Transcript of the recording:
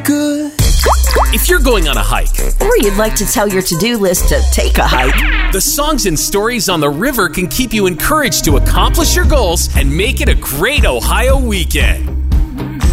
good. If you're going on a hike, or you'd like to tell your to-do list to take a hike, the songs and stories on the river can keep you encouraged to accomplish your goals and make it a great Ohio weekend.